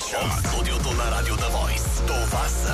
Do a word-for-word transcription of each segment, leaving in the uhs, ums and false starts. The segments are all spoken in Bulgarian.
От студиото на Радио The Voice. Това са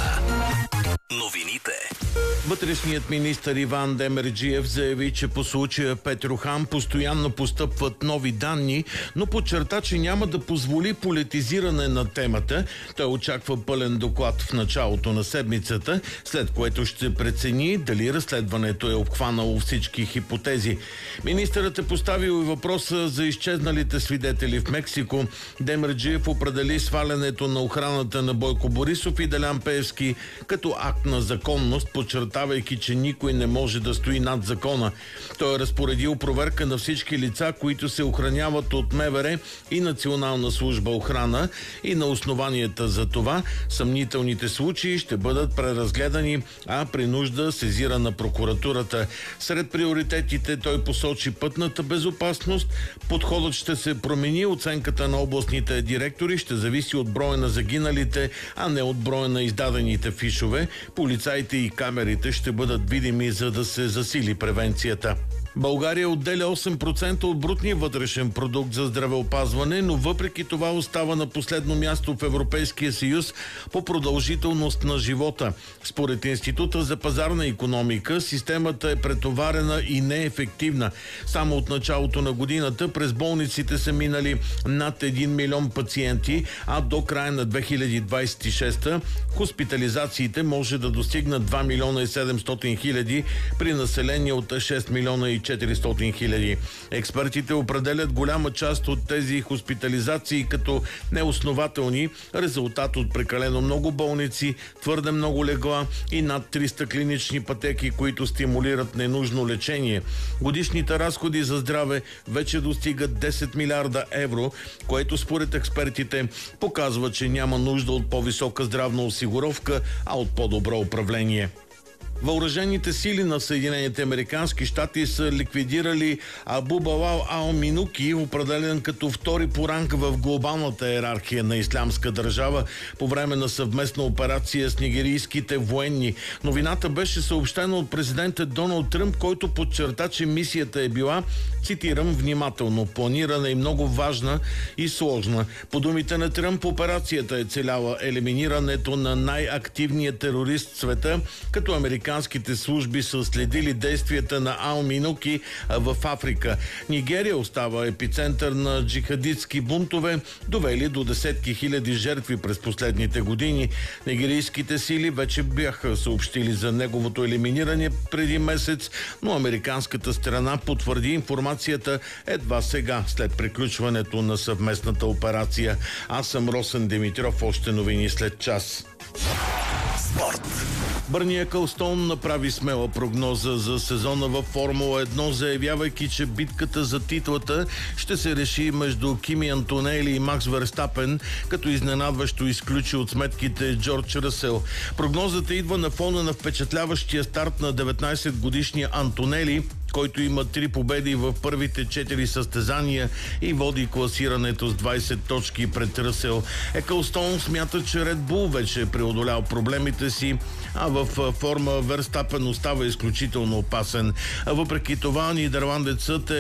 новините. Вътрешният министър Иван Демерджиев заяви, че по случая Петрохан постоянно постъпват нови данни, но подчерта, че няма да позволи политизиране на темата. Той очаква пълен доклад в началото на седмицата, след което ще прецени дали разследването е обхванало всички хипотези. Министърът е поставил и въпроса за изчезналите свидетели в Мексико. Демерджиев определи свалянето на охраната на Бойко Борисов и Делян Пеевски като акт на законност, подчертавайки, че никой не може да стои над закона. Той е разпоредил проверка на всички лица, които се охраняват от МВР и Национална служба охрана, и на основанията за това съмнителните случаи ще бъдат преразгледани, а при нужда сезирана прокуратурата. Сред приоритетите той посочи пътната безопасност. Подходът ще се промени, оценката на областните директори ще зависи от броя на загиналите, а не от броя на издадените фишове. Полицаите и камерите ще бъдат видими, за да се засили превенцията. България отделя осем процента от брутния вътрешен продукт за здравеопазване, но въпреки това остава на последно място в Европейския съюз по продължителност на живота. Според Института за пазарна икономика, системата е претоварена и неефективна. Само от началото на годината през болниците са минали над един милион пациенти, а до края на две хиляди двадесет и шеста хоспитализациите може да достигнат два милиона и седемстотин хиляди при население от шест милиона и четиристотин хиляди. Експертите определят голяма част от тези хоспитализации като неоснователни, резултат от прекалено много болници, твърде много легла и над триста клинични пътеки, които стимулират ненужно лечение. Годишните разходи за здраве вече достигат десет милиарда евро, което според експертите показва, че няма нужда от по-висока здравна осигуровка, а от по-добро управление. Въоръжените сили на Съединените американски щати са ликвидирали Абу Билал Ал Минуки, определен като втори по ранг в глобалната йерархия на Ислямска държава по време на съвместна операция с нигерийските военни. Новината беше съобщена от президента Доналд Тръмп, който подчерта, че мисията е била, цитирам, внимателно планирана и много важна и сложна. По думите на Тръмп, операцията е целяла елиминирането на най-активния терорист в света, като американски Американските служби са следили действията на Ал Минуки в Африка. Нигерия остава епицентър на джихадистски бунтове, довели до десетки хиляди жертви през последните години. Нигерийските сили вече бяха съобщили за неговото елиминиране преди месец, но американската страна потвърди информацията едва сега, след приключването на съвместната операция. Аз съм Росен Димитров, още новини след час. Спорт. Бърни Екълстоун направи смела прогноза за сезона във Формула едно, заявявайки, че битката за титлата ще се реши между Кими Антонели и Макс Верстапен, като изненадващо изключи от сметките Джордж Ръсел. Прогнозата идва на фона на впечатляващия старт на деветнадесетгодишния Антонели, който има три победи в първите четири състезания и води класирането с двадесет точки пред Ръсел. Екълстоун смята, че Red Bull вече е преодолял проблемите си, а в форма Верстапен остава изключително опасен. Въпреки това, нидерландецът е